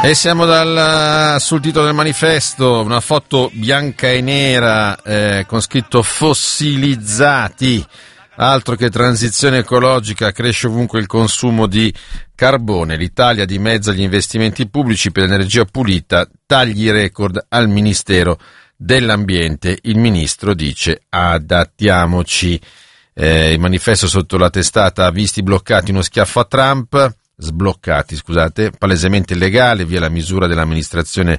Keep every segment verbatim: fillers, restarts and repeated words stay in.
E siamo dal, sul titolo del manifesto, una foto bianca e nera eh, con scritto fossilizzati, altro che transizione ecologica, cresce ovunque il consumo di carbone, l'Italia dimezza gli investimenti pubblici per l'energia pulita, tagli record al Ministero dell'Ambiente, il ministro dice adattiamoci. Eh, il manifesto sotto la testata visti bloccati uno schiaffo a Trump, sbloccati scusate, palesemente illegale via la misura dell'amministrazione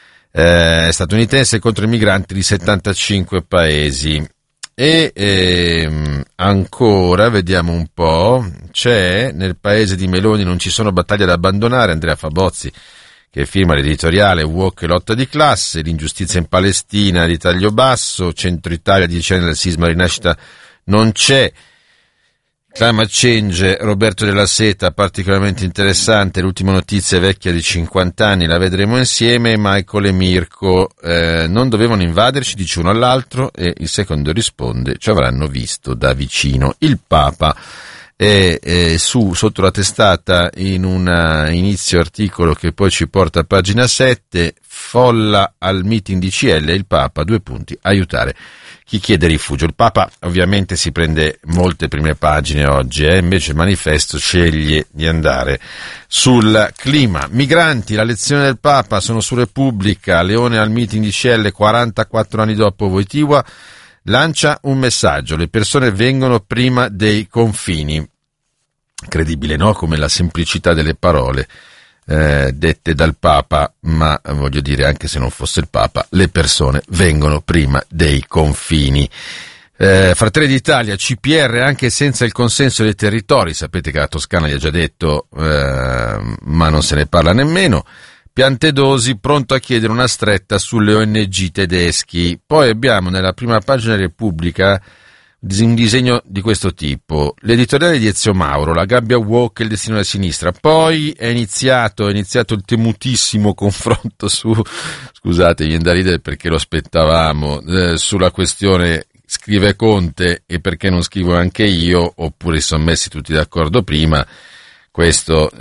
eh, statunitense contro i migranti di settantacinque paesi. E ehm, ancora vediamo un po', c'è nel paese di Meloni non ci sono battaglie da abbandonare, Andrea Fabozzi che firma l'editoriale Woke e lotta di classe, l'ingiustizia in Palestina di taglio basso, Centro Italia dieci anni dal sisma, rinascita non c'è. Climate Change, Roberto Della Seta, particolarmente interessante, l'ultima notizia è vecchia di cinquanta anni, la vedremo insieme. Michael e Mirko, eh, non dovevano invaderci, dice uno all'altro, e il secondo risponde, ci avranno visto da vicino. Il Papa è, è su, sotto la testata in un inizio articolo che poi ci porta a pagina sette, folla al meeting di C L, il Papa, due punti, aiutare chi chiede rifugio. Il Papa ovviamente si prende molte prime pagine oggi, eh? Invece il manifesto sceglie di andare sul clima. Migranti, la lezione del Papa, sono su Repubblica, Leone al meeting di C L quarantaquattro anni dopo Wojtyła, lancia un messaggio, le persone vengono prima dei confini. Incredibile, no? Come la semplicità delle parole Eh, dette dal Papa, ma voglio dire, anche se non fosse il Papa, le persone vengono prima dei confini. Eh, Fratelli d'Italia, C P R anche senza il consenso dei territori, sapete che la Toscana gli ha già detto, eh, ma non se ne parla nemmeno. Piantedosi pronto a chiedere una stretta sulle O N G tedeschi. Poi abbiamo nella prima pagina di Repubblica un disegno di questo tipo, l'editoriale di Ezio Mauro, la gabbia woke e il destino della sinistra. Poi è iniziato, è iniziato il temutissimo confronto su, scusate, viene da ridere perché lo aspettavamo, eh, sulla questione scrive Conte e perché non scrivo anche io, oppure si sono messi tutti d'accordo prima. Questo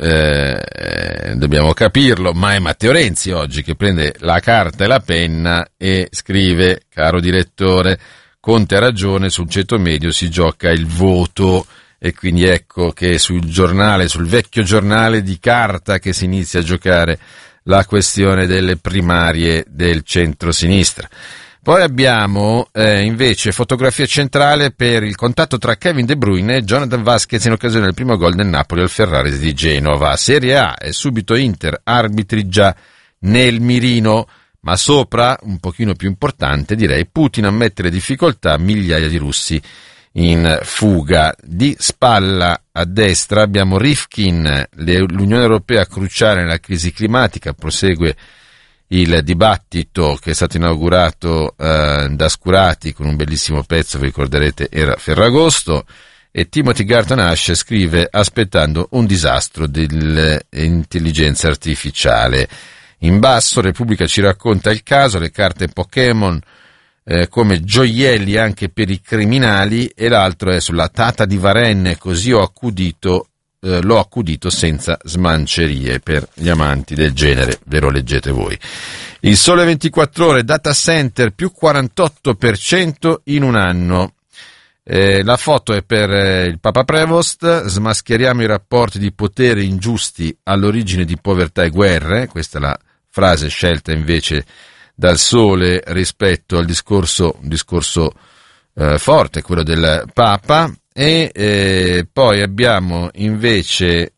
eh, dobbiamo capirlo, ma è Matteo Renzi oggi che prende la carta e la penna e scrive, caro direttore, Conte ha ragione, sul ceto medio si gioca il voto, e quindi ecco che sul giornale, sul vecchio giornale di carta che si inizia a giocare la questione delle primarie del centro-sinistra. Poi abbiamo eh, invece fotografia centrale per il contatto tra Kevin De Bruyne e Jonathan Vasquez in occasione del primo gol del Napoli al Ferraris di Genova. Serie A e subito Inter, arbitri già nel mirino. Ma sopra, un pochino più importante direi, Putin ammette le difficoltà, migliaia di russi in fuga. Di spalla a destra abbiamo Rifkin, l'Unione Europea cruciale nella crisi climatica, prosegue il dibattito che è stato inaugurato eh, da Scurati con un bellissimo pezzo, vi ricorderete era Ferragosto, e Timothy Garton Ash scrive aspettando un disastro dell'intelligenza artificiale. In basso Repubblica ci racconta il caso, le carte Pokémon eh, come gioielli anche per i criminali, e l'altro è sulla Tata di Varenne, così ho accudito, eh, l'ho accudito senza smancerie, per gli amanti del genere, ve lo leggete voi. Il Sole ventiquattro Ore, data center più quarantotto per cento in un anno. Eh, la foto è per eh, il Papa Prevost, smascheriamo i rapporti di potere ingiusti all'origine di povertà e guerre, questa è la frase scelta invece dal Sole rispetto al discorso, un discorso eh, forte, quello del Papa, e eh, poi abbiamo invece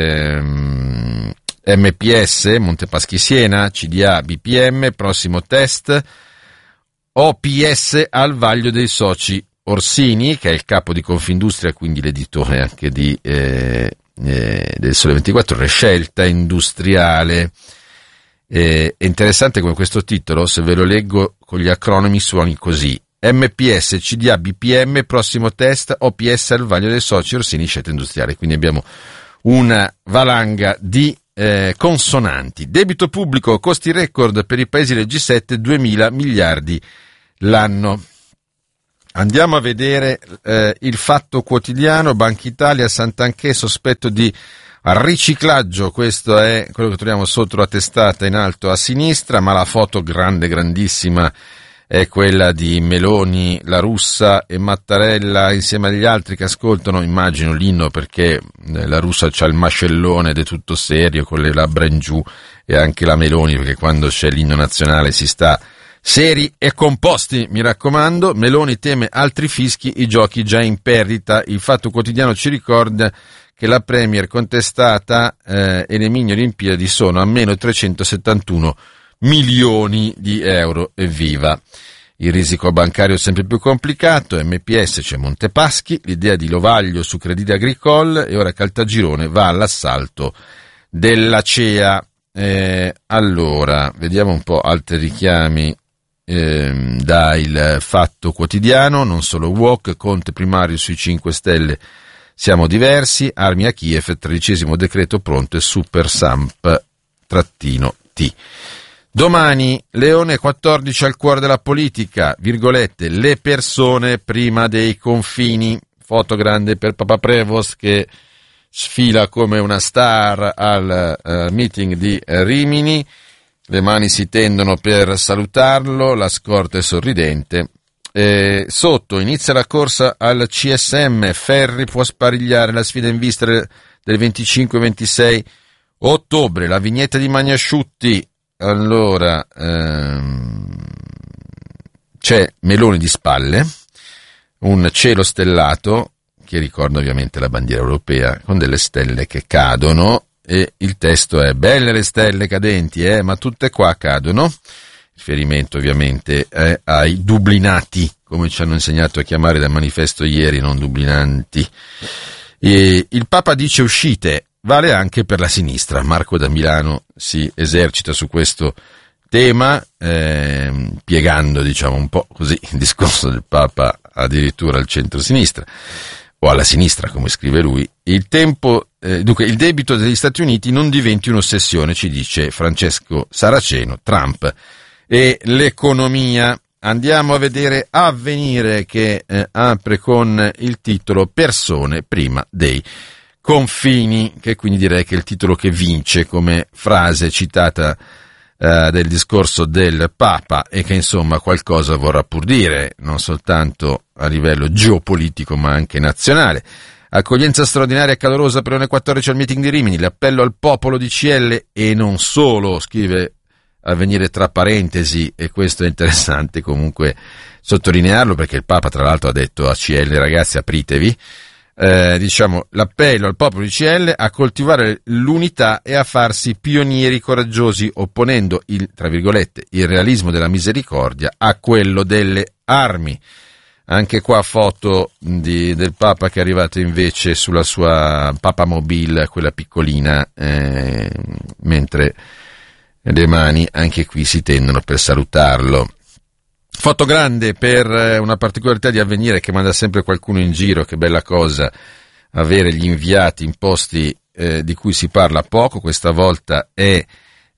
ehm, M P S, Montepaschi Siena, C D A, B P M, prossimo test, O P S al vaglio dei soci. Orsini, che è il capo di Confindustria, quindi l'editore anche di, eh, eh, del Sole ventiquattro Ore, scelta industriale. Eh, è interessante come questo titolo, se ve lo leggo con gli acronimi, suoni così: M P S, C D A, B P M, prossimo test, O P S al vaglio dei soci, Orsini, scelta industriale. Quindi abbiamo una valanga di eh, consonanti. Debito pubblico, costi record per i paesi del G sette, duemila miliardi l'anno. Andiamo a vedere eh, il Fatto Quotidiano. Banca Italia, Santanchè sospetto di al riciclaggio. Questo è quello che troviamo sotto la testata in alto a sinistra, ma la foto grande, grandissima, è quella di Meloni, La Russa e Mattarella insieme agli altri che ascoltano, immagino, l'inno, perché La Russa c'ha il mascellone ed è tutto serio con le labbra in giù, e anche la Meloni, perché quando c'è l'inno nazionale si sta seri e composti, mi raccomando. Meloni teme altri fischi, i giochi già in perdita. Il Fatto Quotidiano ci ricorda che la Premier contestata eh, e le mini Olimpiadi sono a meno trecentosettantuno milioni di euro. Evviva! Il risico bancario è sempre più complicato, M P S c'è Montepaschi, l'idea di Lovaglio su Crédit Agricole e ora Caltagirone va all'assalto della C E A. Eh, allora, vediamo un po' altri richiami eh, da Il Fatto Quotidiano. Non solo walk, Conte primario sui cinque Stelle, siamo diversi, armi a Kiev, tredicesimo decreto pronto e Super Samp trattino T. Domani, Leone quattordici al cuore della politica, virgolette, le persone prima dei confini. Foto grande per Papa Prevost che sfila come una star al uh, meeting di Rimini, le mani si tendono per salutarlo, la scorta è sorridente. Eh, sotto inizia la corsa al C S M, Ferri può sparigliare la sfida in vista del venticinque ventisei ottobre, la vignetta di Magnasciutti. Allora, ehm, c'è Meloni di spalle, un cielo stellato, che ricorda ovviamente la bandiera europea, con delle stelle che cadono, e il testo è: belle le stelle cadenti, eh, ma tutte qua cadono. Riferimento ovviamente è ai dublinati, come ci hanno insegnato a chiamare dal manifesto ieri, non dublinanti. E il Papa dice uscite, vale anche per la sinistra. Marco da Milano si esercita su questo tema, eh, piegando, diciamo, un po' così il discorso del Papa addirittura al centro-sinistra, o alla sinistra, come scrive lui. Il tempo, eh, dunque, il debito degli Stati Uniti non diventi un'ossessione, ci dice Francesco Saraceno, Trump e l'economia. Andiamo a vedere Avvenire, che eh, apre con il titolo Persone prima dei confini, che quindi direi che è il titolo che vince come frase citata eh, del discorso del Papa, e che insomma qualcosa vorrà pur dire, non soltanto a livello geopolitico ma anche nazionale. Accoglienza straordinaria e calorosa per le quattordici al meeting di Rimini, l'appello al popolo di C L e non solo, scrive Avvenire tra parentesi, e questo è interessante comunque sottolinearlo, perché il Papa tra l'altro ha detto a C L: ragazzi, apritevi. Eh, diciamo, l'appello al popolo di C L a coltivare l'unità e a farsi pionieri coraggiosi, opponendo il, tra virgolette, il realismo della misericordia a quello delle armi. Anche qua foto di, del Papa che è arrivato invece sulla sua Papamobile, quella piccolina, eh, mentre le mani anche qui si tendono per salutarlo. Foto grande per una particolarità di Avvenire, che manda sempre qualcuno in giro. Che bella cosa avere gli inviati in posti eh, di cui si parla poco. Questa volta è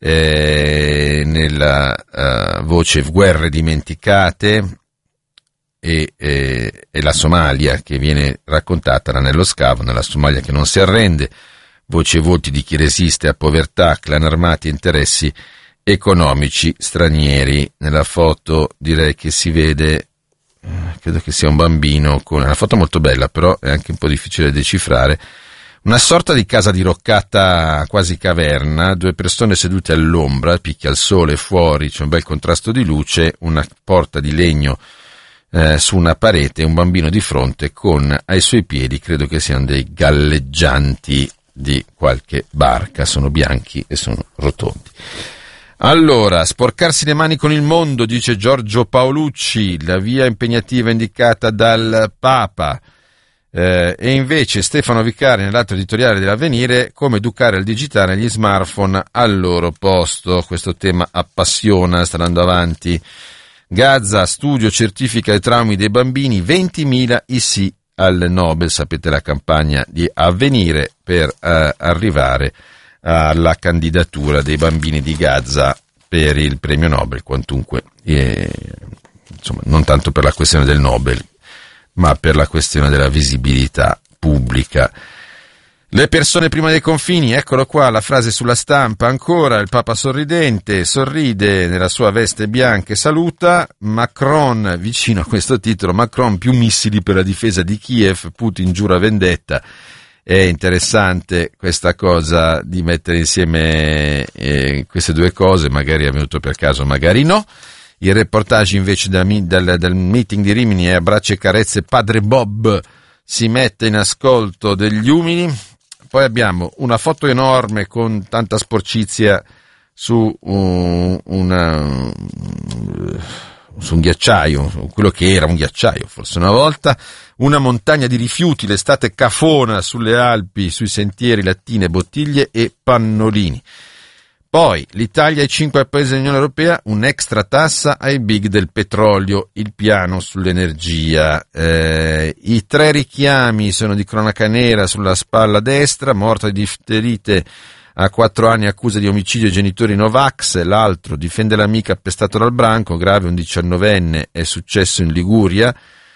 eh, nella uh, voce guerre dimenticate, e, e, e la Somalia che viene raccontata, l'anello scavo nella Somalia che non si arrende, voce e volti di chi resiste a povertà, clan armati e interessi economici stranieri. Nella foto direi che si vede, credo che sia un bambino, con una foto molto bella, però è anche un po' difficile da decifrare, una sorta di casa diroccata quasi caverna, due persone sedute all'ombra, picchia il sole fuori, c'è un bel contrasto di luce, una porta di legno eh, su una parete, un bambino di fronte con ai suoi piedi, credo che siano dei galleggianti di qualche barca, sono bianchi e sono rotondi. Allora, sporcarsi le mani con il mondo, dice Giorgio Paolucci, la via impegnativa indicata dal Papa, eh, e invece Stefano Vicari nell'altro editoriale dell'Avvenire, come educare al digitale gli smartphone al loro posto. Questo tema appassiona, sta andando avanti. Gaza, studio certifica i traumi dei bambini, ventimila i sì al Nobel, sapete la campagna di Avvenire per eh, arrivare alla candidatura dei bambini di Gaza per il premio Nobel, quantunque eh, insomma, non tanto per la questione del Nobel, ma per la questione della visibilità pubblica. Le persone prima dei confini, eccolo qua, la frase sulla stampa ancora, il Papa sorridente, sorride nella sua veste bianca e saluta, Macron, vicino a questo titolo, Macron più missili per la difesa di Kiev, Putin giura vendetta. È interessante questa cosa di mettere insieme eh, queste due cose, magari è venuto per caso, magari no. Il reportage invece dal, dal, dal meeting di Rimini è abbracci e carezze, padre Bob si mette in ascolto degli umili. Poi abbiamo una foto enorme con tanta sporcizia su un, una, su un ghiacciaio, quello che era un ghiacciaio forse una volta, una montagna di rifiuti, l'estate cafona sulle Alpi, sui sentieri, lattine, bottiglie e pannolini. Poi l'Italia e i cinque paesi dell'Unione Europea, un'extra tassa ai big del petrolio, il piano sull'energia. Eh, I tre richiami sono di cronaca nera sulla spalla destra, morta di difterite a quattro anni, accusa di omicidio ai genitori Novax, l'altro difende l'amica appestato dal branco, grave un diciannovenne, è successo in Liguria.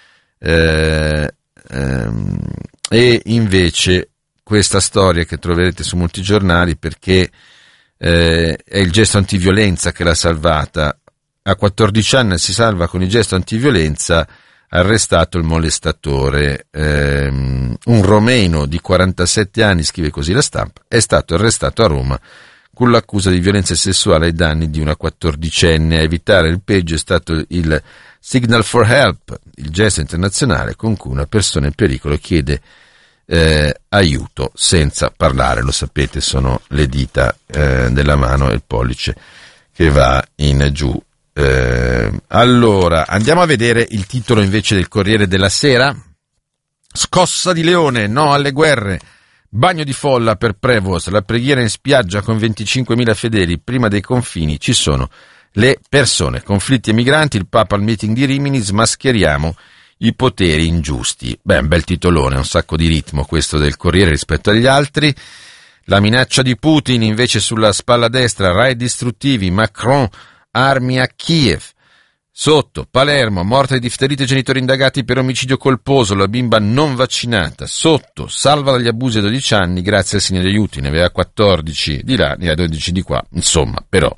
Eh, ehm, e invece questa storia che troverete su molti giornali perché Eh, è il gesto antiviolenza che l'ha salvata. A quattordici anni si salva con il gesto antiviolenza, arrestato il molestatore. Eh, un romeno di quarantasette anni, scrive così la stampa, è stato arrestato a Roma con l'accusa di violenza sessuale ai danni di una quattordicenne. A evitare il peggio è stato il Signal for Help, il gesto internazionale con cui una persona in pericolo chiede Eh, aiuto senza parlare. Lo sapete, sono le dita eh, della mano e il pollice che va in giù. Eh, allora, andiamo a vedere il titolo invece del Corriere della Sera. Scossa di Leone, no alle guerre, bagno di folla per Prevost, la preghiera in spiaggia con venticinquemila fedeli, prima dei confini ci sono le persone, conflitti e migranti, il Papa al meeting di Rimini, smascheriamo i poteri ingiusti. Beh, un bel titolone, un sacco di ritmo questo del Corriere rispetto agli altri. La minaccia di Putin invece sulla spalla destra, raid distruttivi, Macron, armi a Kiev. Sotto, Palermo, morte di difterite, genitori indagati per omicidio colposo, la bimba non vaccinata. Sotto, salva dagli abusi a dodici anni, grazie al signore aiuti, ne aveva quattordici di là, ne aveva dodici di qua. Insomma, però,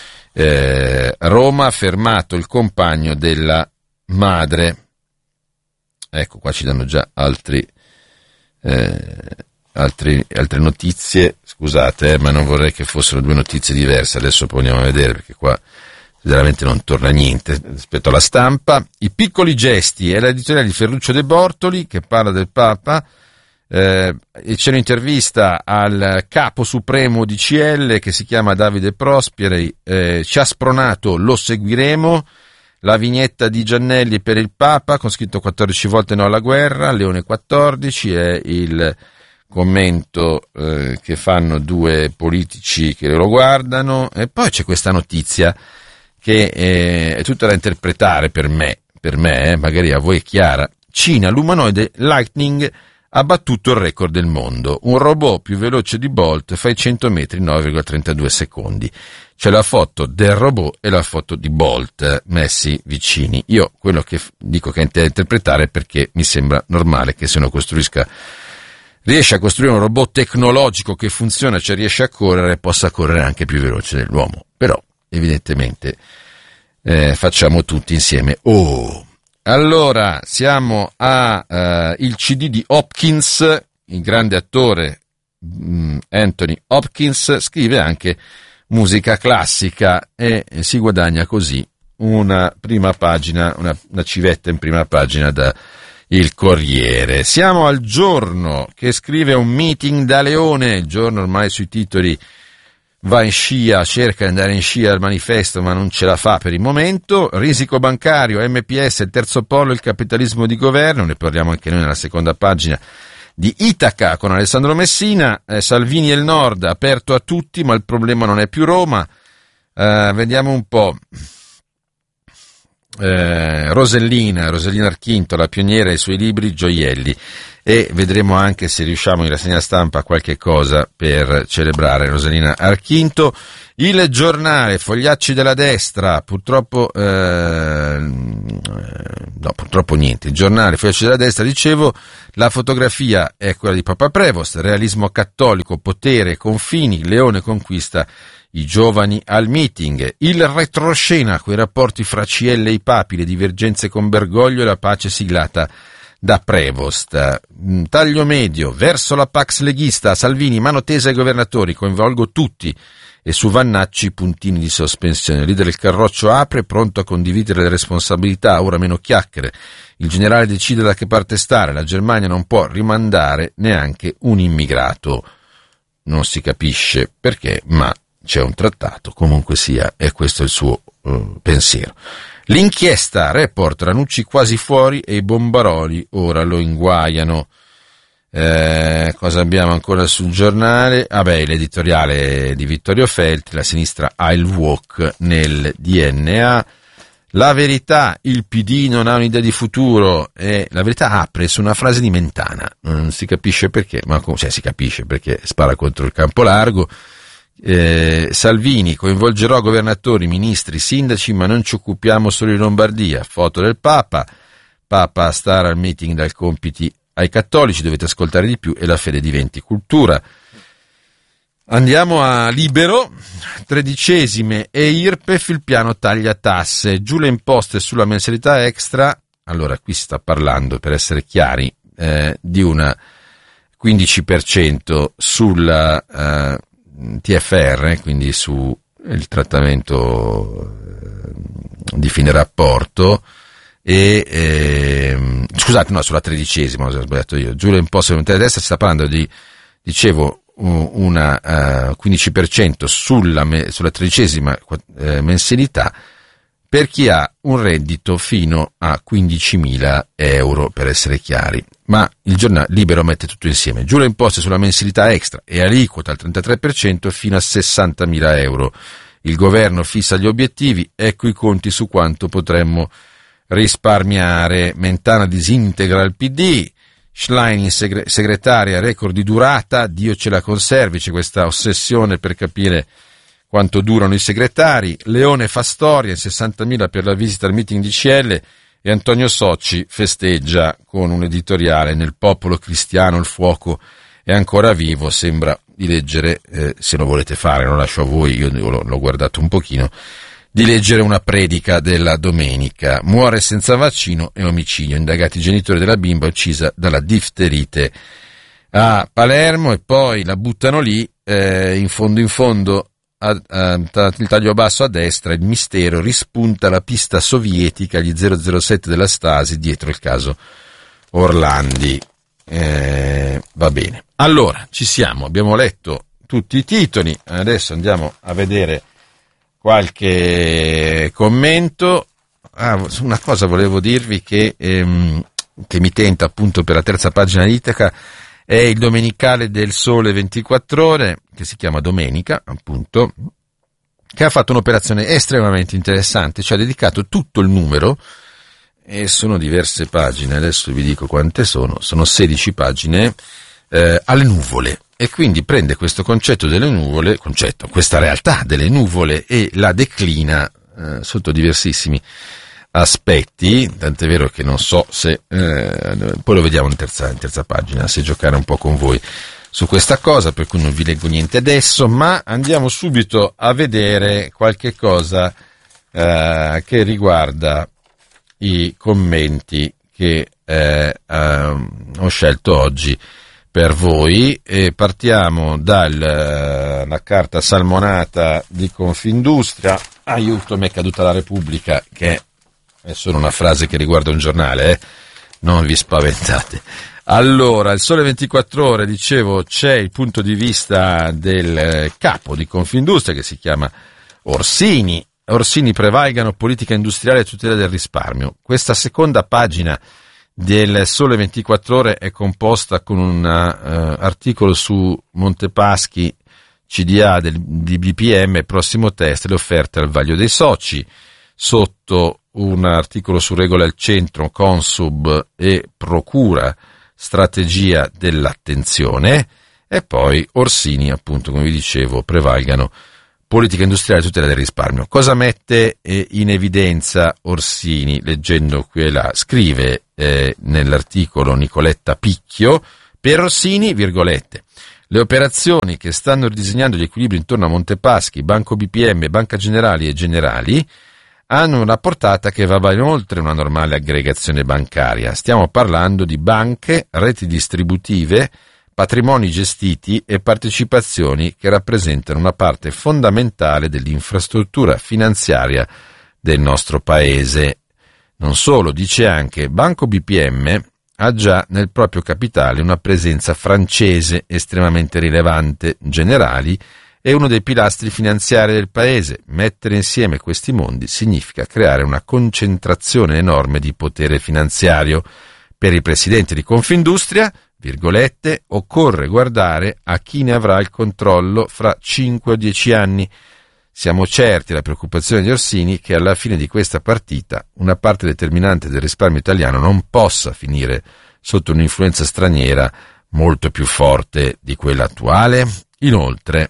eh, Roma ha fermato il compagno della madre. Ecco, qua ci danno già altri, eh, altri, altre notizie, scusate, eh, ma non vorrei che fossero due notizie diverse, adesso poi andiamo a vedere, perché qua veramente non torna niente rispetto alla stampa. I piccoli gesti, è l'editoriale di Ferruccio De Bortoli, che parla del Papa, eh, e c'è un'intervista al capo supremo di C L, che si chiama Davide Prosperi, eh, ci ha spronato, lo seguiremo. La vignetta di Giannelli per il Papa, con scritto quattordici volte no alla guerra, Leone quattordici, è il commento eh, che fanno due politici che lo guardano. E poi c'è questa notizia che eh, è tutta da interpretare per me, per me, eh, magari a voi è chiara. Cina, l'umanoide Lightning ha battuto il record del mondo. Un robot più veloce di Bolt fa i cento metri in nove virgola trentadue secondi. C'è la foto del robot e la foto di Bolt messi vicini. Io quello che dico che è da interpretare, perché mi sembra normale che se uno costruisca, riesce a costruire un robot tecnologico che funziona, cioè riesce a correre, possa correre anche più veloce dell'uomo. Però evidentemente eh, facciamo tutti insieme. Oh! Allora, siamo a uh, il C D di Hopkins, il grande attore um, Anthony Hopkins, scrive anche musica classica e si guadagna così una prima pagina, una, una civetta in prima pagina da Il Corriere. Siamo al Giorno, che scrive un meeting da Leone, il Giorno ormai sui titoli va in scia, cerca di andare in scia al manifesto ma non ce la fa per il momento. Risico bancario, M P S, il terzo polo, il capitalismo di governo, ne parliamo anche noi nella seconda pagina di Itaca con Alessandro Messina. eh, Salvini e il Nord, aperto a tutti ma il problema non è più Roma. Eh, vediamo un po'. eh, Rosellina, Rosellina Archinto, la pioniera e i suoi libri gioielli, e vedremo anche se riusciamo in rassegna stampa qualche cosa per celebrare Rosellina Archinto. Il giornale, Fogliacci della destra, purtroppo eh, no, purtroppo niente. Il giornale, Fogliacci della destra, dicevo, la fotografia è quella di Papa Prevost, realismo cattolico, potere, confini, Leone conquista i giovani al meeting. Il retroscena, quei rapporti fra C L e i papi, le divergenze con Bergoglio e la pace siglata da Prevost. Taglio medio, verso la Pax leghista, Salvini, mano tesa ai governatori, coinvolgo tutti, e su Vannacci puntini di sospensione. Il leader del Carroccio apre, pronto a condividere le responsabilità, ora meno chiacchiere. Il generale decide da che parte stare, la Germania non può rimandare neanche un immigrato. Non si capisce perché, ma c'è un trattato, comunque sia, e questo è il suo uh, pensiero. L'inchiesta, report, Ranucci quasi fuori e i bombaroli ora lo inguaiano. Eh, cosa abbiamo ancora sul giornale? Ah beh, l'editoriale di Vittorio Feltri, la sinistra ha il wok nel D N A. La Verità, il P D non ha un'idea di futuro, e la Verità apre su una frase di Mentana, non si capisce perché, ma cioè si capisce perché spara contro il campo largo. Eh, Salvini, coinvolgerò governatori, ministri, sindaci, ma non ci occupiamo solo di Lombardia. Foto del Papa, Papa a stare al meeting dal compiti ai cattolici, dovete ascoltare di più e la fede diventi cultura. Andiamo a Libero, tredicesime e I R P E F, il piano taglia tasse, giù le imposte sulla mensilità extra. Allora qui si sta parlando, per essere chiari, eh, di una quindici per cento sulla eh, T F R, quindi su il trattamento eh, di fine rapporto, e eh, scusate, no, sulla tredicesima, ho sbagliato io, giù le imposte sulla destra, si sta parlando di, dicevo, una uh, quindici per cento sulla, me, sulla tredicesima eh, mensilità per chi ha un reddito fino a quindicimila euro, per essere chiari. Ma il giornale Libero mette tutto insieme, giù le imposte sulla mensilità extra e aliquota al trentatré per cento fino a sessantamila euro. Il governo fissa gli obiettivi, ecco i conti su quanto potremmo risparmiare. Mentana disintegra il P D, Schlein in segre- segretaria, record di durata, Dio ce la conservi, c'è questa ossessione per capire quanto durano i segretari. Leone fa storia, sessantamila per la visita al meeting di C L, e Antonio Socci festeggia con un editoriale: nel popolo cristiano il fuoco è ancora vivo. Sembra di leggere, eh, se lo volete fare, lo lascio a voi, io l'ho, l'ho guardato un pochino, di leggere una predica della domenica. Muore senza vaccino e omicidio, indagati i genitori della bimba uccisa dalla difterite a Palermo, e poi la buttano lì, eh, in fondo in fondo a, a, a, il taglio basso a destra, il mistero, rispunta la pista sovietica, gli zero zero sette della Stasi dietro il caso Orlandi. Eh, va bene, allora ci siamo, abbiamo letto tutti i titoli, adesso andiamo a vedere qualche commento. Ah, una cosa volevo dirvi che, ehm, che mi tenta appunto per la terza pagina di Itaca, è il domenicale del Sole ventiquattro Ore, che si chiama Domenica, appunto, che ha fatto un'operazione estremamente interessante, cioè ha dedicato tutto il numero, e sono diverse pagine, adesso vi dico quante sono, sono sedici pagine, eh, alle nuvole. E quindi prende questo concetto delle nuvole, concetto, questa realtà delle nuvole, e la declina eh, sotto diversissimi aspetti, tant'è vero che non so se, eh, poi lo vediamo in terza, in terza pagina, se giocare un po' con voi su questa cosa, per cui non vi leggo niente adesso, ma andiamo subito a vedere qualche cosa eh, che riguarda i commenti che eh, eh, ho scelto oggi per voi, e partiamo dalla uh, carta salmonata di Confindustria. Aiuto, mi è caduta la Repubblica, che è solo una frase che riguarda un giornale, eh? Non vi spaventate. Allora, il Sole ventiquattro Ore, dicevo, c'è il punto di vista del eh, capo di Confindustria, che si chiama Orsini. Orsini, prevalgano politica industriale e tutela del risparmio. Questa seconda pagina del Sole ventiquattro Ore è composta con un uh, articolo su Montepaschi, C D A del, di B P M, prossimo test, le offerte al vaglio dei soci. sotto un articolo su Regole al Centro, Consub e Procura, strategia dell'attenzione, e poi Orsini, appunto, come vi dicevo, prevalgano politica industriale e tutela del risparmio. Cosa mette eh, in evidenza Orsini, leggendo qui e là? Scrive eh, nell'articolo Nicoletta Picchio, per Orsini, virgolette, le operazioni che stanno ridisegnando gli equilibri intorno a Montepaschi, Banco B P M, Banca Generali e Generali hanno una portata che va ben oltre una normale aggregazione bancaria. Stiamo parlando di banche, reti distributive, patrimoni gestiti e partecipazioni che rappresentano una parte fondamentale dell'infrastruttura finanziaria del nostro paese. Non solo, dice anche, Banco B P M ha già nel proprio capitale una presenza francese estremamente rilevante. Generali è uno dei pilastri finanziari del paese. Mettere insieme questi mondi significa creare una concentrazione enorme di potere finanziario. Per il presidente di Confindustria, virgolette, occorre guardare a chi ne avrà il controllo fra cinque o dieci anni. Siamo certi, la preoccupazione di Orsini, che alla fine di questa partita una parte determinante del risparmio italiano non possa finire sotto un'influenza straniera molto più forte di quella attuale. Inoltre,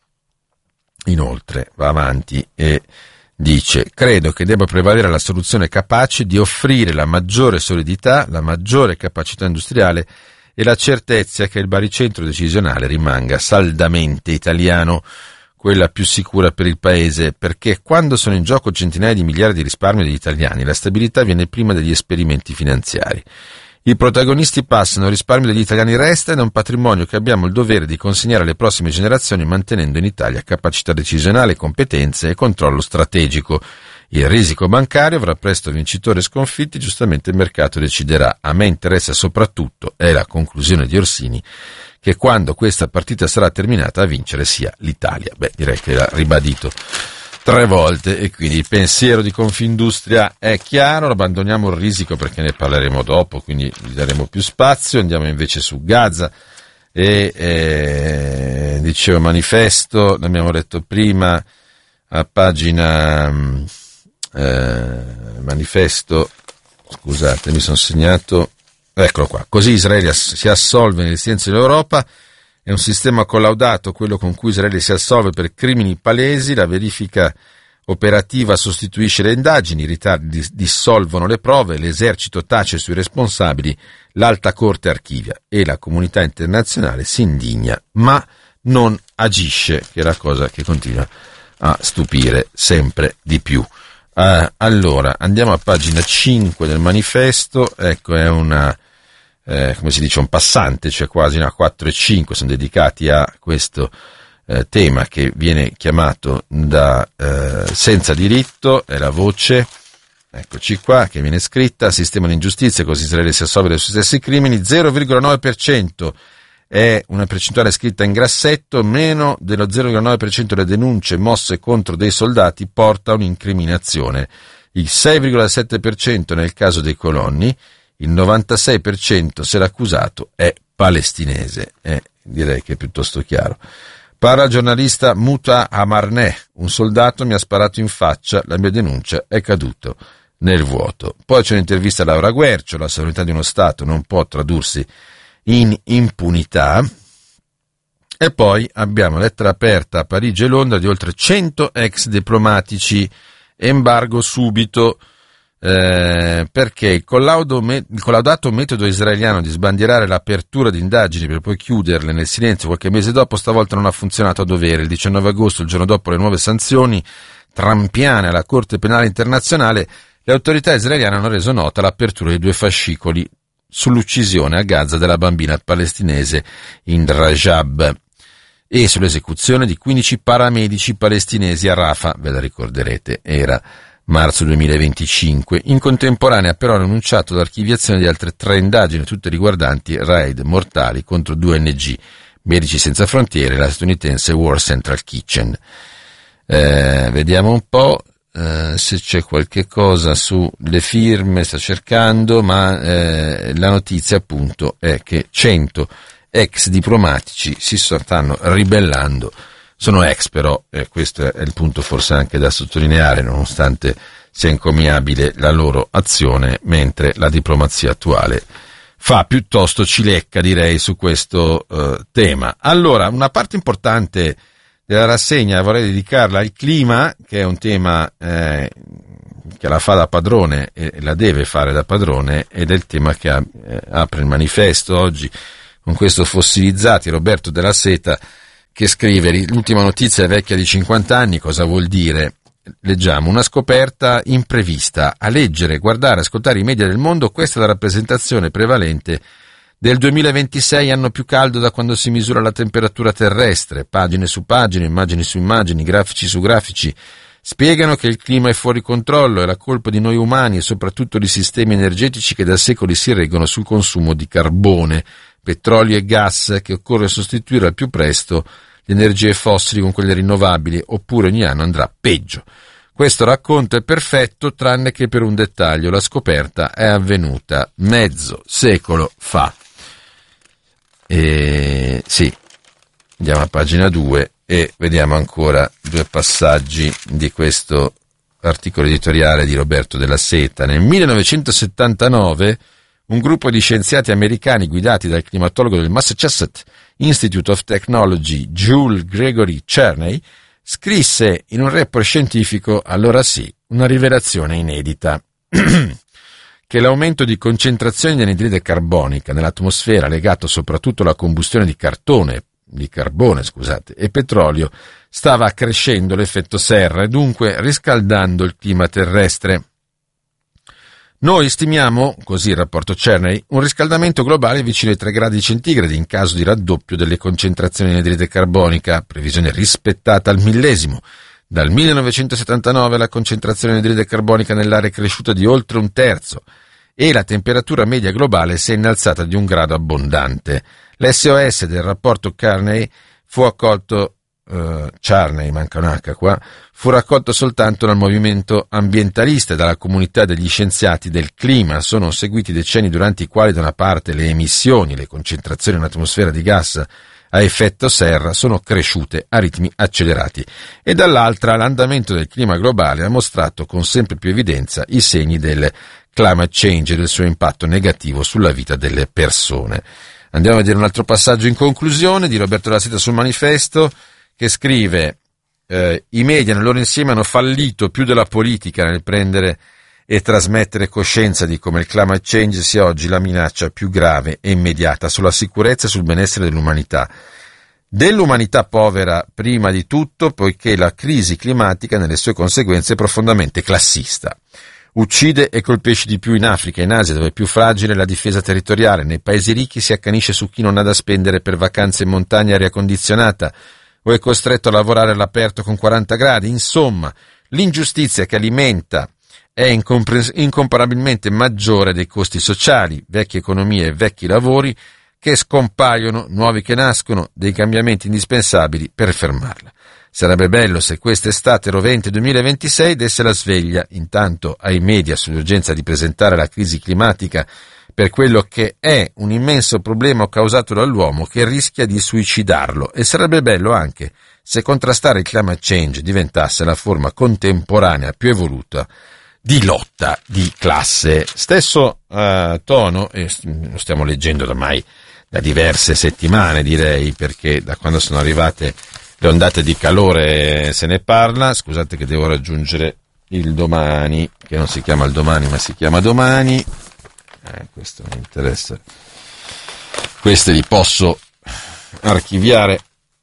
inoltre va avanti e dice: credo che debba prevalere la soluzione capace di offrire la maggiore solidità, la maggiore capacità industriale e la certezza che il baricentro decisionale rimanga saldamente italiano, quella più sicura per il paese, perché quando sono in gioco centinaia di miliardi di risparmio degli italiani, la stabilità viene prima degli esperimenti finanziari. I protagonisti passano, il risparmio degli italiani resta ed è un patrimonio che abbiamo il dovere di consegnare alle prossime generazioni, mantenendo in Italia capacità decisionale, competenze e controllo strategico. Il risico bancario avrà presto vincitori e sconfitti, giustamente il mercato deciderà. A me interessa soprattutto, è la conclusione di Orsini, che quando questa partita sarà terminata a vincere sia l'Italia. Beh, direi che l'ha ribadito tre volte e quindi il pensiero di Confindustria è chiaro. Abbandoniamo il risico perché ne parleremo dopo, quindi gli daremo più spazio. Andiamo invece su Gaza e eh, dicevo manifesto, l'abbiamo letto prima a pagina eh, manifesto, scusate mi sono segnato, eccolo qua, così Israele si assolve nel silenzio dell'Europa. È un sistema collaudato quello con cui Israele si assolve per crimini palesi, la verifica operativa sostituisce le indagini, i ritardi dissolvono le prove, l'esercito tace sui responsabili, l'alta corte archivia e la comunità internazionale si indigna ma non agisce, che è la cosa che continua a stupire sempre di più. Uh, allora, andiamo a pagina cinque del manifesto, ecco è una... Eh, come si dice, un passante, cioè quasi una quattro e cinque sono dedicati a questo eh, tema che viene chiamato da eh, senza diritto, è la voce, eccoci qua, che viene scritta: sistema di ingiustizia, così Israele si assolve dei suoi stessi crimini, zero virgola nove per cento è una percentuale scritta in grassetto, meno dello zero virgola nove per cento delle denunce mosse contro dei soldati porta a un'incriminazione, il sei virgola sette per cento nel caso dei colonni, il novantasei per cento se l'accusato è palestinese. Eh, direi che è piuttosto chiaro. Parla il giornalista Muta Amarneh: un soldato mi ha sparato in faccia, la mia denuncia è caduta nel vuoto. Poi c'è un'intervista a Laura Guercio: la sovranità di uno Stato non può tradursi in impunità. E poi abbiamo lettera aperta a Parigi e Londra di oltre cento ex diplomatici, embargo subito. Eh, perché il, collaudo, il collaudato metodo israeliano di sbandierare l'apertura di indagini per poi chiuderle nel silenzio qualche mese dopo stavolta non ha funzionato a dovere. Il diciannove agosto, il giorno dopo le nuove sanzioni trampiane alla Corte Penale Internazionale, le autorità israeliane hanno reso nota l'apertura di due fascicoli sull'uccisione a Gaza della bambina palestinese Hind Rajab e sull'esecuzione di quindici paramedici palestinesi a Rafah, ve la ricorderete, era marzo duemilaventicinque. In contemporanea però hanno annunciato l'archiviazione di altre tre indagini, tutte riguardanti raid mortali contro due O N G, Medici Senza Frontiere e la statunitense War Central Kitchen. Eh, vediamo un po' eh, se c'è qualche cosa sulle firme, sta cercando, ma eh, la notizia appunto è che cento ex diplomatici si stanno ribellando Sono ex però, e questo è il punto forse anche da sottolineare, nonostante sia encomiabile la loro azione, mentre la diplomazia attuale fa piuttosto cilecca, direi, su questo uh, tema. Allora, una parte importante della rassegna vorrei dedicarla al clima, che è un tema eh, che la fa da padrone e la deve fare da padrone, ed è il tema che ha, eh, apre il manifesto oggi con questo Fossilizzati, Roberto Della Seta, che scrive: l'ultima notizia è vecchia di cinquanta anni, cosa vuol dire? Leggiamo: una scoperta imprevista. A leggere, guardare, ascoltare i media del mondo, questa è la rappresentazione prevalente del duemilaventisei, anno più caldo da quando si misura la temperatura terrestre. Pagine su pagine, immagini su immagini, grafici su grafici spiegano che il clima è fuori controllo, è la colpa di noi umani e soprattutto di sistemi energetici che da secoli si reggono sul consumo di carbone, petrolio e gas, che occorre sostituire al più presto le energie fossili con quelle rinnovabili, oppure ogni anno andrà peggio. Questo racconto è perfetto, tranne che per un dettaglio: la scoperta è avvenuta mezzo secolo fa. E sì, andiamo a pagina due e vediamo ancora due passaggi di questo articolo editoriale di Roberto Della Seta. Nel millenovecentosettantanove un gruppo di scienziati americani guidati dal climatologo del Massachusetts Institute of Technology Jules Gregory Cherney scrisse in un report scientifico, allora sì, una rivelazione inedita, che l'aumento di concentrazione di anidride carbonica nell'atmosfera, legato soprattutto alla combustione di cartone, di carbone, scusate, e petrolio, stava accrescendo l'effetto serra e dunque riscaldando il clima terrestre. Noi stimiamo, così il rapporto Cherney, un riscaldamento globale vicino ai tre gradi centigradi in caso di raddoppio delle concentrazioni di anidride carbonica, previsione rispettata al millesimo. Dal millenovecentosettantanove la concentrazione di anidride carbonica nell'aria è cresciuta di oltre un terzo e la temperatura media globale si è innalzata di un grado abbondante. L'S O S del rapporto Cherney fu accolto Uh, Charney, manca un H qua, fu raccolto soltanto dal movimento ambientalista e dalla comunità degli scienziati del clima. Sono seguiti decenni durante i quali da una parte le emissioni, le concentrazioni in atmosfera di gas a effetto serra sono cresciute a ritmi accelerati e dall'altra l'andamento del clima globale ha mostrato con sempre più evidenza i segni del climate change e del suo impatto negativo sulla vita delle persone. Andiamo a vedere un altro passaggio in conclusione di Roberto Della Seta sul manifesto, che scrive: eh, i media nel loro insieme hanno fallito più della politica nel prendere e trasmettere coscienza di come il climate change sia oggi la minaccia più grave e immediata sulla sicurezza e sul benessere dell'umanità. Dell'umanità povera prima di tutto, poiché la crisi climatica nelle sue conseguenze è profondamente classista. Uccide e colpisce di più in Africa e in Asia, dove è più fragile la difesa territoriale. Nei paesi ricchi si accanisce su chi non ha da spendere per vacanze in montagna e aria condizionata, o è costretto a lavorare all'aperto con quaranta gradi. Insomma, l'ingiustizia che alimenta è incompre- incomparabilmente maggiore dei costi sociali, vecchie economie e vecchi lavori che scompaiono, nuovi che nascono, dei cambiamenti indispensabili per fermarla. Sarebbe bello se quest'estate rovente duemilaventisei desse la sveglia intanto ai media sull'urgenza di presentare la crisi climatica per quello che è un immenso problema causato dall'uomo che rischia di suicidarlo, e sarebbe bello anche se contrastare il climate change diventasse la forma contemporanea più evoluta di lotta di classe. Stesso uh, tono, e lo stiamo leggendo ormai da diverse settimane, direi, perché da quando sono arrivate le ondate di calore se ne parla. Scusate che devo raggiungere il Domani, che non si chiama il Domani ma si chiama Domani. Eh, questo mi interessa. Queste li posso archiviare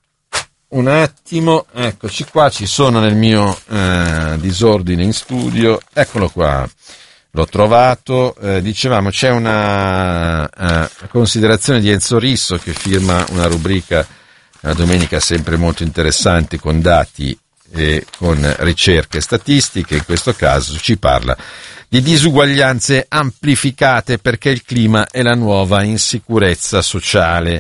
un attimo. Eccoci qua, ci sono nel mio eh, disordine in studio. Eccolo qua, l'ho trovato. Eh, dicevamo, c'è una eh, considerazione di Enzo Risso che firma una rubrica una domenica sempre molto interessante con dati e con ricerche statistiche. In questo caso ci parla di disuguaglianze amplificate perché il clima è la nuova insicurezza sociale.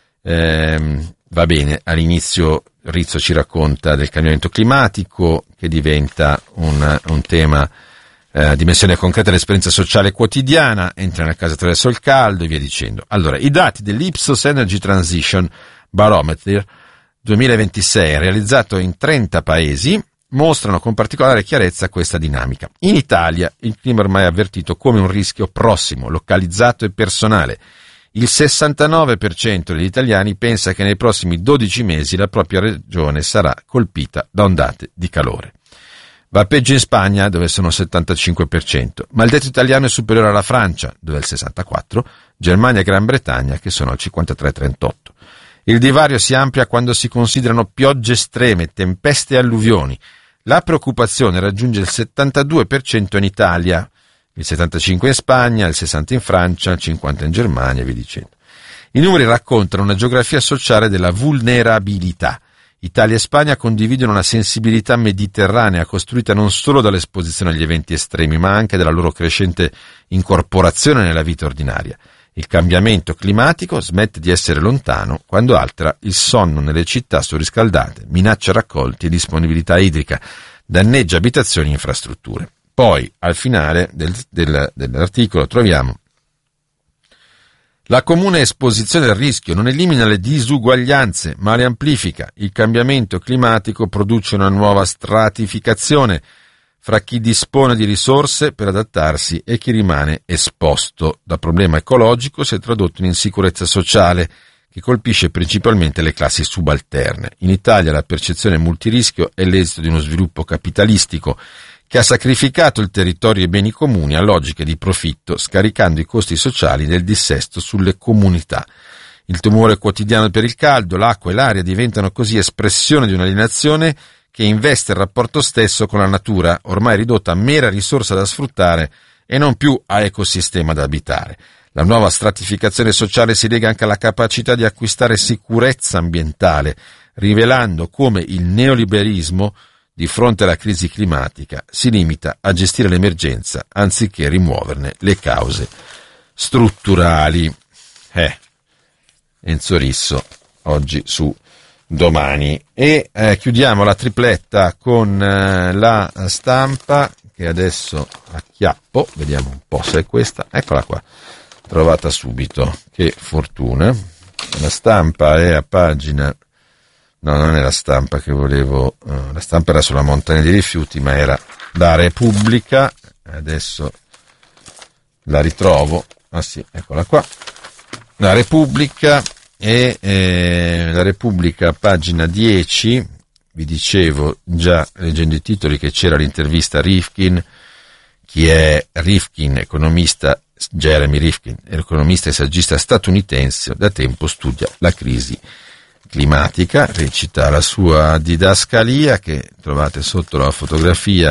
Eh, va bene, all'inizio Rizzo ci racconta del cambiamento climatico che diventa un, un tema eh, dimensione concreta dell'esperienza sociale quotidiana, entra nella casa attraverso il caldo e via dicendo. Allora, i dati dell'Ipsos Energy Transition Barometer duemilaventisei, realizzato in trenta paesi, mostrano con particolare chiarezza questa dinamica. In Italia il clima ormai è avvertito come un rischio prossimo, localizzato e personale. Il sessantanove per cento degli italiani pensa che nei prossimi dodici mesi la propria regione sarà colpita da ondate di calore. Va peggio in Spagna, dove sono il settantacinque per cento, ma il dato italiano è superiore alla Francia, dove è il sessantaquattro per cento, Germania e Gran Bretagna, che sono al cinquantatré virgola trentotto per cento. Il divario si amplia quando si considerano piogge estreme, tempeste e alluvioni. La preoccupazione raggiunge il settantadue per cento in Italia, il settantacinque per cento in Spagna, il sessanta per cento in Francia, il cinquanta per cento in Germania e via dicendo. I numeri raccontano una geografia sociale della vulnerabilità. Italia e Spagna condividono una sensibilità mediterranea costruita non solo dall'esposizione agli eventi estremi, ma anche dalla loro crescente incorporazione nella vita ordinaria. Il cambiamento climatico smette di essere lontano quando altera il sonno nelle città surriscaldate, minaccia raccolti e disponibilità idrica, danneggia abitazioni e infrastrutture. Poi, al finale del, del, dell'articolo, troviamo: la comune esposizione al rischio non elimina le disuguaglianze, ma le amplifica. Il cambiamento climatico produce una nuova stratificazione fra chi dispone di risorse per adattarsi e chi rimane esposto. Da problema ecologico si è tradotto in insicurezza sociale, che colpisce principalmente le classi subalterne. In Italia la percezione multirischio è l'esito di uno sviluppo capitalistico che ha sacrificato il territorio e i beni comuni a logiche di profitto, scaricando i costi sociali del dissesto sulle comunità. Il timore quotidiano per il caldo, l'acqua e l'aria diventano così espressione di un'alienazione che investe il rapporto stesso con la natura, ormai ridotta a mera risorsa da sfruttare e non più a ecosistema da abitare. La nuova stratificazione sociale si lega anche alla capacità di acquistare sicurezza ambientale, rivelando come il neoliberismo, di fronte alla crisi climatica, si limita a gestire l'emergenza anziché rimuoverne le cause strutturali. Eh, Enzo Risso, oggi su Domani. E eh, chiudiamo la tripletta con eh, la Stampa, che adesso acchiappo, vediamo un po' se è questa, eccola qua, trovata subito, che fortuna. La Stampa è a pagina, no, non è la Stampa che volevo, uh, la Stampa era sulla montagna dei rifiuti, ma era la Repubblica, adesso la ritrovo, ah sì, eccola qua, la Repubblica. E eh, la Repubblica, pagina dieci, vi dicevo già leggendo i titoli che c'era l'intervista a Rifkin. Chi è Rifkin? Economista, Jeremy Rifkin, economista e saggista statunitense, da tempo studia la crisi climatica, recita la sua didascalia che trovate sotto la fotografia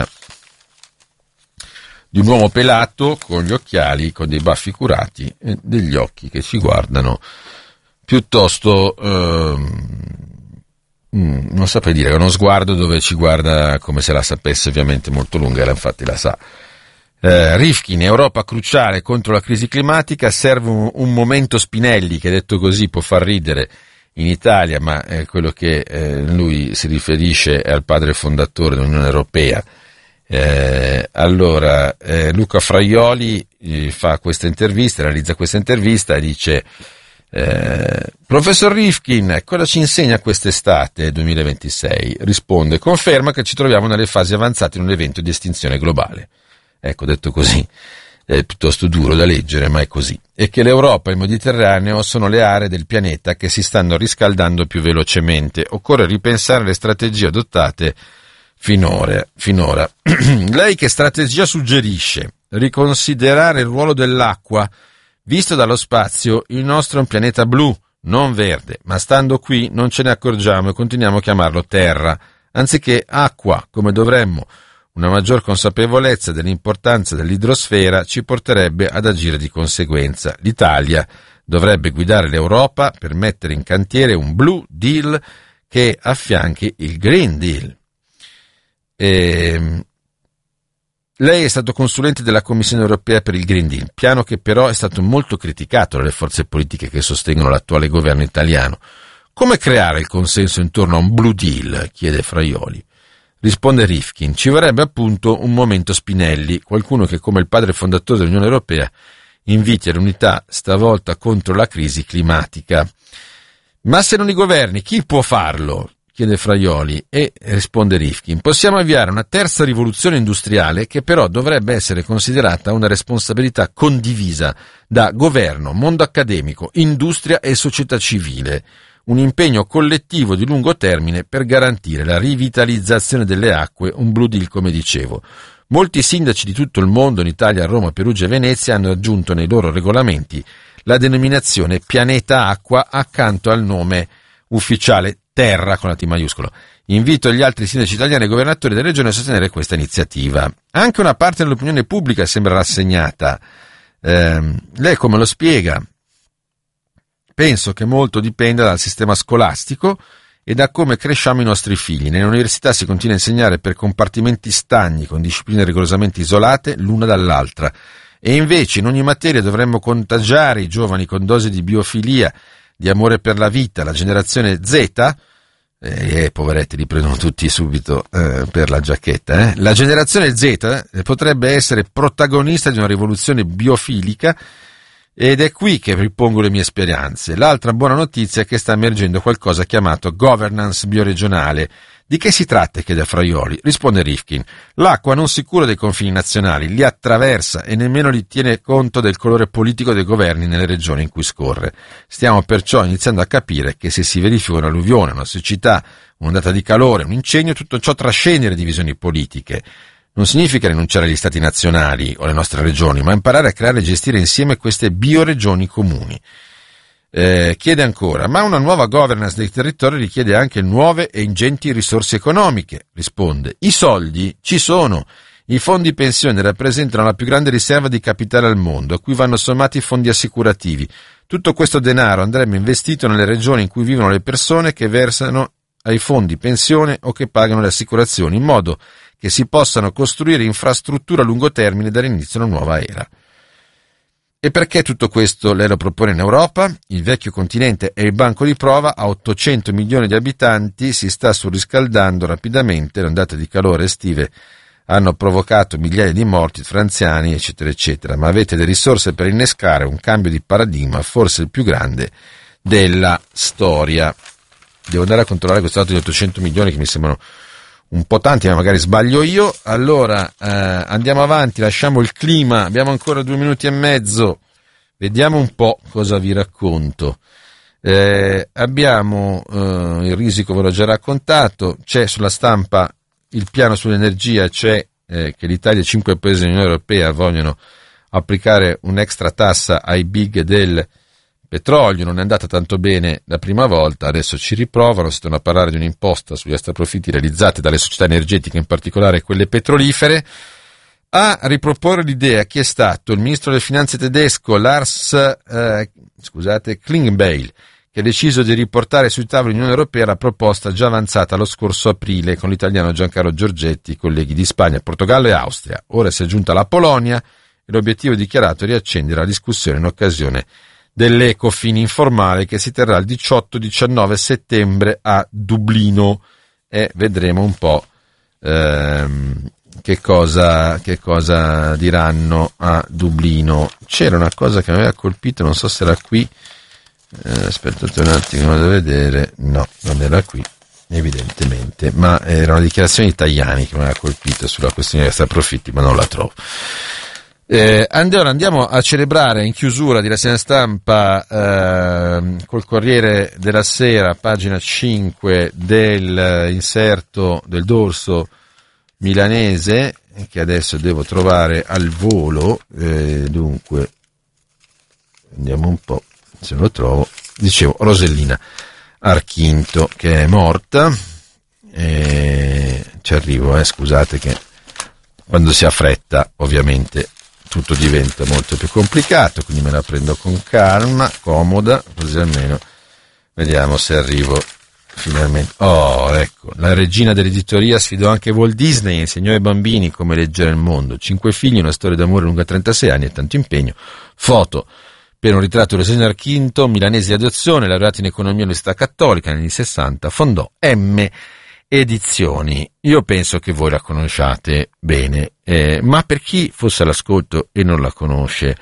di un uomo pelato con gli occhiali, con dei baffi curati e degli occhi che ci guardano piuttosto, ehm, non saprei dire, è uno sguardo dove ci guarda come se la sapesse, ovviamente molto lunga, e infatti la sa. Eh, Rifkin, Europa cruciale contro la crisi climatica, serve un, un momento Spinelli, che detto così può far ridere in Italia, ma è quello che eh, lui si riferisce è al padre fondatore dell'Unione Europea. Eh, allora, eh, Luca Fraioli eh, fa questa intervista, realizza questa intervista e dice: Eh, professor Rifkin, cosa ci insegna quest'estate duemilaventisei? Risponde: conferma che ci troviamo nelle fasi avanzate in un evento di estinzione globale. Ecco, detto così è piuttosto duro da leggere, ma è così. E che l'Europa e il Mediterraneo sono le aree del pianeta che si stanno riscaldando più velocemente. Occorre ripensare le strategie adottate finora. finora. Lei che strategia suggerisce? Riconsiderare il ruolo dell'acqua. Visto dallo spazio, il nostro è un pianeta blu, non verde, ma stando qui non ce ne accorgiamo e continuiamo a chiamarlo terra, anziché acqua, come dovremmo. Una maggior consapevolezza dell'importanza dell'idrosfera ci porterebbe ad agire di conseguenza. L'Italia dovrebbe guidare l'Europa per mettere in cantiere un Blue Deal che affianchi il Green Deal. E... Lei è stato consulente della Commissione europea per il Green Deal, piano che però è stato molto criticato dalle forze politiche che sostengono l'attuale governo italiano. Come creare il consenso intorno a un Blue Deal? Chiede Fraioli. Risponde Rifkin: ci vorrebbe appunto un momento Spinelli, qualcuno che come il padre fondatore dell'Unione Europea inviti all'unità stavolta contro la crisi climatica. Ma se non i governi, chi può farlo? Chiede Fraioli e risponde Rifkin. Possiamo avviare una terza rivoluzione industriale che però dovrebbe essere considerata una responsabilità condivisa da governo, mondo accademico, industria e società civile. Un impegno collettivo di lungo termine per garantire la rivitalizzazione delle acque, un Blue Deal come dicevo. Molti sindaci di tutto il mondo, in Italia, Roma, Perugia e Venezia, hanno aggiunto nei loro regolamenti la denominazione pianeta acqua accanto al nome ufficiale terra con la T maiuscolo. Invito gli altri sindaci italiani e governatori delle regioni a sostenere questa iniziativa. Anche una parte dell'opinione pubblica sembra rassegnata. Eh, lei come lo spiega? Penso che molto dipenda dal sistema scolastico e da come cresciamo i nostri figli. Nelle università si continua a insegnare per compartimenti stagni, con discipline rigorosamente isolate l'una dall'altra. E invece in ogni materia dovremmo contagiare i giovani con dosi di biofilia, di amore per la vita, la generazione Z, eh, eh, poveretti, li prendono tutti subito eh, per la giacchetta, eh. La generazione Z eh, potrebbe essere protagonista di una rivoluzione biofilica ed è qui che ripongo le mie speranze. L'altra buona notizia è che sta emergendo qualcosa chiamato governance bioregionale. Di che si tratta? Chiede Fraioli. Risponde Rifkin. L'acqua non si cura dei confini nazionali, li attraversa e nemmeno li tiene conto del colore politico dei governi nelle regioni in cui scorre. Stiamo perciò iniziando a capire che se si verifica un'alluvione, una siccità, un'ondata di calore, un incendio, tutto ciò trascende le divisioni politiche. Non significa rinunciare agli stati nazionali o alle nostre regioni, ma imparare a creare e gestire insieme queste bioregioni comuni. Eh, chiede ancora, ma una nuova governance dei territori richiede anche nuove e ingenti risorse economiche. Risponde, i soldi ci sono. I fondi pensione rappresentano la più grande riserva di capitale al mondo, a cui vanno sommati i fondi assicurativi. Tutto questo denaro andrebbe investito nelle regioni in cui vivono le persone che versano ai fondi pensione o che pagano le assicurazioni, in modo che si possano costruire infrastrutture a lungo termine e dare inizio a una nuova era. E perché tutto questo lei lo propone in Europa? Il vecchio continente è il banco di prova, a ottocento milioni di abitanti, si sta surriscaldando rapidamente, le ondate di calore estive hanno provocato migliaia di morti fra anziani, eccetera, eccetera, ma avete le risorse per innescare un cambio di paradigma, forse il più grande della storia. Devo andare a controllare questo dato di ottocento milioni che mi sembrano un po' tanti, ma magari sbaglio io. Allora eh, andiamo avanti, lasciamo il clima, abbiamo ancora due minuti e mezzo, vediamo un po' cosa vi racconto. Eh, abbiamo eh, il risico, ve l'ho già raccontato, c'è sulla stampa il piano sull'energia, c'è eh, che l'Italia e cinque paesi dell'Unione Europea vogliono applicare un'extra tassa ai big del petrolio. Non è andata tanto bene la prima volta, adesso ci riprovano, si torna a parlare di un'imposta sugli extraprofitti realizzati dalle società energetiche, in particolare quelle petrolifere. A riproporre l'idea chi è stato il ministro delle finanze tedesco Lars eh, scusate, Klingbeil, che ha deciso di riportare sui tavoli dell'Unione Europea la proposta già avanzata lo scorso aprile con l'italiano Giancarlo Giorgetti, colleghi di Spagna, Portogallo e Austria. Ora si è aggiunta la Polonia e l'obiettivo dichiarato è riaccendere la discussione in occasione dell'Ecofin informale che si terrà il diciotto diciannove settembre a Dublino e vedremo un po' ehm, che cosa, che cosa diranno a Dublino. C'era una cosa che mi aveva colpito, non so se era qui, eh, aspettate un attimo, vado a vedere, no, non era qui evidentemente, ma era una dichiarazione di Tajani che mi aveva colpito sulla questione di extraprofitti, ma non la trovo. Eh, allora andiamo a celebrare in chiusura di rassegna stampa eh, col Corriere della Sera, pagina cinque, del inserto del dorso milanese che adesso devo trovare al volo, eh, dunque andiamo un po' se lo trovo. Dicevo, Rosellina Archinto che è morta, eh, ci arrivo, eh, scusate che quando si ha fretta ovviamente tutto diventa molto più complicato, quindi me la prendo con calma, comoda, così almeno vediamo se arrivo finalmente. Oh, ecco, la regina dell'editoria sfidò anche Walt Disney e insegnò ai bambini come leggere il mondo. Cinque figli, una storia d'amore lunga trentasei anni e tanto impegno. Foto per un ritratto di Rosellina Archinto, milanese di adozione, laureata in economia all'Università Cattolica negli anni sessanta, fondò M Edizioni. Io penso che voi la conosciate bene, eh, ma per chi fosse all'ascolto e non la conosce,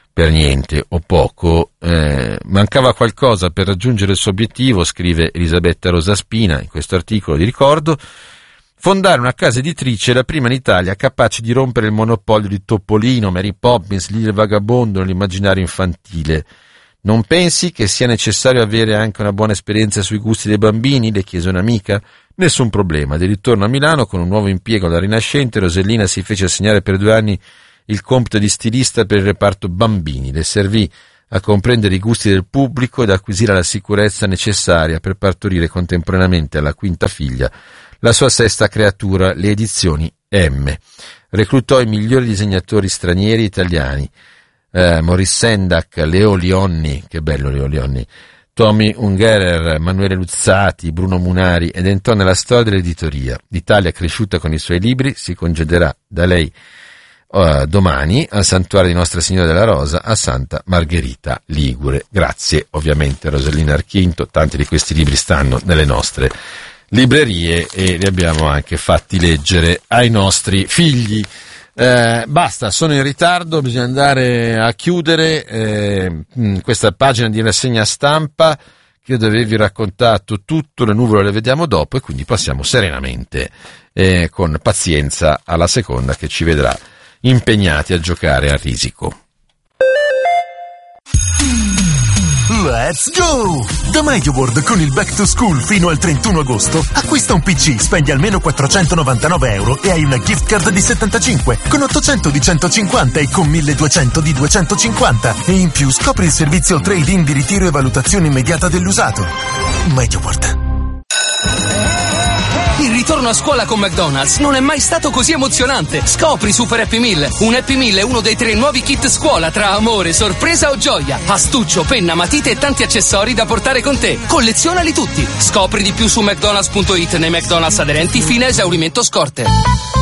per niente o poco. Eh, mancava qualcosa per raggiungere il suo obiettivo, scrive Elisabetta Rosaspina in questo articolo di ricordo: fondare una casa editrice, la prima in Italia capace di rompere il monopolio di Topolino, Mary Poppins, Lily il Vagabondo nell'immaginario infantile. Non pensi che sia necessario avere anche una buona esperienza sui gusti dei bambini? Le chiese un'amica. Nessun problema. Di ritorno a Milano con un nuovo impiego alla Rinascente, Rosellina si fece assegnare per due anni il compito di stilista per il reparto bambini. Le servì a comprendere i gusti del pubblico ed acquisire la sicurezza necessaria per partorire contemporaneamente alla quinta figlia la sua sesta creatura, le edizioni M. Reclutò i migliori disegnatori stranieri e italiani, eh, Maurice Sendak, Leo Lionni, che bello Leo Lionni, Tommy Ungerer, Emanuele Luzzati, Bruno Munari, ed entrò nella storia dell'editoria. L'Italia, cresciuta con i suoi libri, si congederà da lei uh, domani al santuario di Nostra Signora della Rosa a Santa Margherita Ligure. Grazie ovviamente a Rosellina Archinto, tanti di questi libri stanno nelle nostre librerie e li abbiamo anche fatti leggere ai nostri figli. Eh, basta, sono in ritardo, bisogna andare a chiudere eh, questa pagina di rassegna stampa che io dovevi raccontato tutto, le nuvole le vediamo dopo e quindi passiamo serenamente eh, con pazienza alla seconda che ci vedrà impegnati a giocare a risico. Let's go! Da MediaWorld con il Back to School fino al trentuno agosto acquista un P C, spendi almeno quattrocentonovantanove euro e hai una gift card di settantacinque con ottocento di centocinquanta e con milleduecento di duecentocinquanta e in più scopri il servizio trade-in di ritiro e valutazione immediata dell'usato. MediaWorld. Il ritorno a scuola con McDonald's non è mai stato così emozionante. Scopri Super Happy Meal. Un Happy Meal è uno dei tre nuovi kit scuola tra amore, sorpresa o gioia. Astuccio, penna, matite e tanti accessori da portare con te. Collezionali tutti. Scopri di più su mcdonalds punto it nei McDonald's aderenti fino a esaurimento scorte.